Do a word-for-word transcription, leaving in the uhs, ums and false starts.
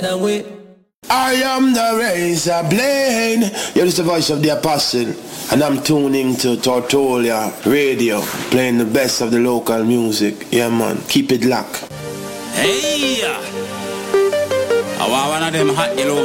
I am the razor blade. You're just the voice of the apostle, and I'm tuning to Tortolia Radio, playing the best of the local music. Yeah, man, keep it locked. Hey, I want one of them hot yellow